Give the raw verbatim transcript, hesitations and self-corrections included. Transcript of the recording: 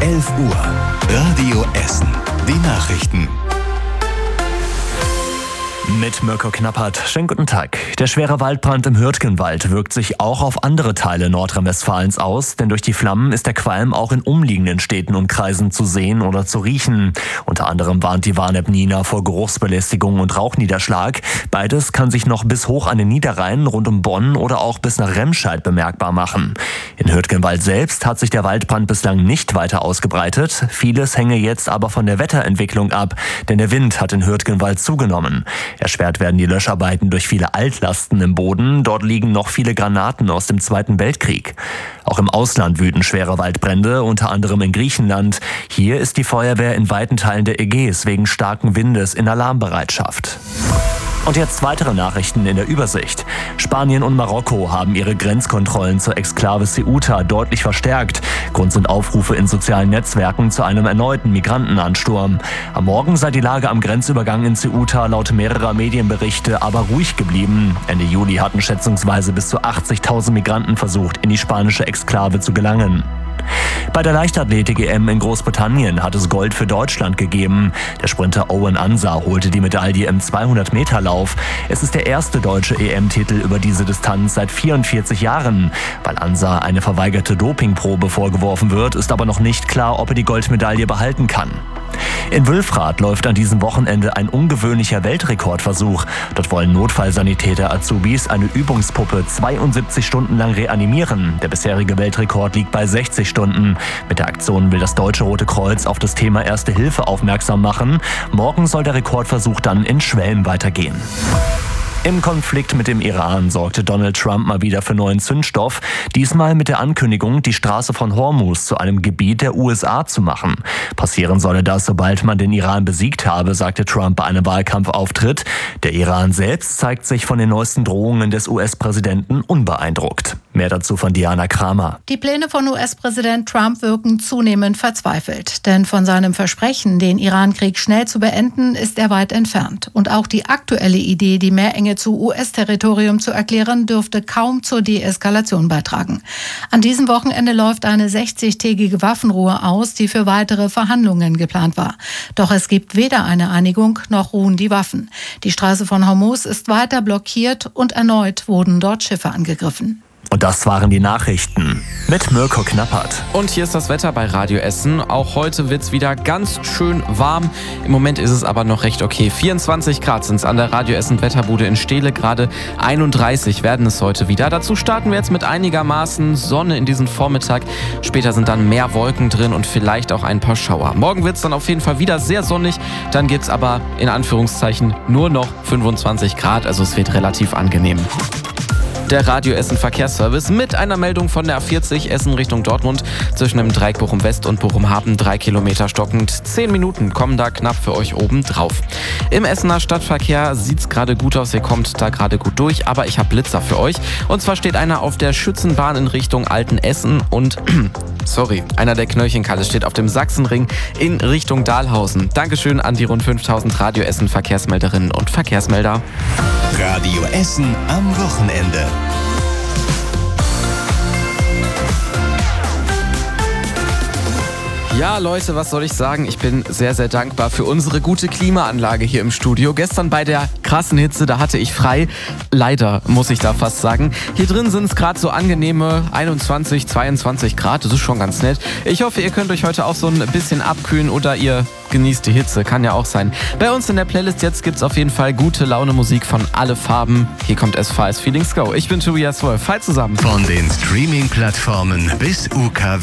elf Uhr. Radio Essen. Die Nachrichten. Mit Mirko Knappert. Schönen guten Tag. Der schwere Waldbrand im Hürtgenwald wirkt sich auch auf andere Teile Nordrhein-Westfalens aus, denn durch die Flammen ist der Qualm auch in umliegenden Städten und Kreisen zu sehen oder zu riechen. Unter anderem warnt die Warn-App Nina vor Geruchsbelästigung und Rauchniederschlag. Beides kann sich noch bis hoch an den Niederrhein, rund um Bonn oder auch bis nach Remscheid bemerkbar machen. In Hürtgenwald selbst hat sich der Waldbrand bislang nicht weiter ausgebreitet. Vieles hänge jetzt aber von der Wetterentwicklung ab, denn der Wind hat in Hürtgenwald zugenommen. Erschwert werden die Löscharbeiten durch viele Altlasten im Boden. Dort liegen noch viele Granaten aus dem Zweiten Weltkrieg. Auch im Ausland wüten schwere Waldbrände, unter anderem in Griechenland. Hier ist die Feuerwehr in weiten Teilen der Ägäis wegen starken Windes in Alarmbereitschaft. Und jetzt weitere Nachrichten in der Übersicht. Spanien und Marokko haben ihre Grenzkontrollen zur Exklave Ceuta deutlich verstärkt. Grund sind Aufrufe in sozialen Netzwerken zu einem erneuten Migrantenansturm. Am Morgen sei die Lage am Grenzübergang in Ceuta laut mehrerer Medienberichte aber ruhig geblieben. Ende Juli hatten schätzungsweise bis zu achtzigtausend Migranten versucht, in die spanische Exklave zu gelangen. Bei der Leichtathletik-E M in Großbritannien hat es Gold für Deutschland gegeben. Der Sprinter Owen Ansah holte die Medaille im zweihundert-Meter-Lauf. Es ist der erste deutsche E M-Titel über diese Distanz seit vierundvierzig Jahren. Weil Ansah eine verweigerte Dopingprobe vorgeworfen wird, ist aber noch nicht klar, ob er die Goldmedaille behalten kann. In Wülfrath läuft an diesem Wochenende ein ungewöhnlicher Weltrekordversuch. Dort wollen Notfallsanitäter Azubis eine Übungspuppe zweiundsiebzig Stunden lang reanimieren. Der bisherige Weltrekord liegt bei sechzig Stunden. Mit der Aktion will das Deutsche Rote Kreuz auf das Thema Erste Hilfe aufmerksam machen. Morgen soll der Rekordversuch dann in Schwelm weitergehen. Im Konflikt mit dem Iran sorgte Donald Trump mal wieder für neuen Zündstoff. Diesmal mit der Ankündigung, die Straße von Hormuz zu einem Gebiet der U S A zu machen. Passieren solle das, sobald man den Iran besiegt habe, sagte Trump bei einem Wahlkampfauftritt. Der Iran selbst zeigt sich von den neuesten Drohungen des U S-Präsidenten unbeeindruckt. Mehr dazu von Diana Kramer. Die Pläne von U S-Präsident Trump wirken zunehmend verzweifelt. Denn von seinem Versprechen, den Iran-Krieg schnell zu beenden, ist er weit entfernt. Und auch die aktuelle Idee, die Meerenge zu U S-Territorium zu erklären, dürfte kaum zur Deeskalation beitragen. An diesem Wochenende läuft eine sechzigtägige Waffenruhe aus, die für weitere Verhandlungen geplant war. Doch es gibt weder eine Einigung, noch ruhen die Waffen. Die Straße von Hormuz ist weiter blockiert und erneut wurden dort Schiffe angegriffen. Und das waren die Nachrichten mit Mirko Knappert. Und hier ist das Wetter bei Radio Essen. Auch heute wird es wieder ganz schön warm. Im Moment ist es aber noch recht okay. vierundzwanzig Grad sind es an der Radio Essen Wetterbude in Steele. Gerade einunddreißig werden es heute wieder. Dazu starten wir jetzt mit einigermaßen Sonne in diesen Vormittag. Später sind dann mehr Wolken drin und vielleicht auch ein paar Schauer. Morgen wird es dann auf jeden Fall wieder sehr sonnig. Dann gibt es aber in Anführungszeichen nur noch fünfundzwanzig Grad. Also es wird relativ angenehm. Der Radio Essen Verkehrsservice mit einer Meldung von der A vierzig Essen Richtung Dortmund. Zwischen dem Dreieck Bochum West und Bochum Hafen drei Kilometer stockend. Zehn Minuten kommen da knapp für euch oben drauf. Im Essener Stadtverkehr sieht's gerade gut aus. Ihr kommt da gerade gut durch, aber ich habe Blitzer für euch. Und zwar steht einer auf der Schützenbahn in Richtung Altenessen und sorry, einer der Knöllchenkalle steht auf dem Sachsenring in Richtung Dahlhausen. Dankeschön an die rund fünftausend Radio Essen Verkehrsmelderinnen und Verkehrsmelder. Radio Essen am Wochenende. Ja, Leute, was soll ich sagen? Ich bin sehr, sehr dankbar für unsere gute Klimaanlage hier im Studio. Gestern bei der krassen Hitze, da hatte ich frei. Leider, muss ich da fast sagen. Hier drin sind es gerade so angenehme einundzwanzig, zweiundzwanzig Grad. Das ist schon ganz nett. Ich hoffe, ihr könnt euch heute auch so ein bisschen abkühlen oder ihr genießt die Hitze. Kann ja auch sein. Bei uns in der Playlist jetzt gibt's auf jeden Fall gute Laune Musik von Alle Farben. Hier kommt S V S Feelings Go. Ich bin Tobias Wolf. Hi zusammen. Von den Streaming-Plattformen bis U K W.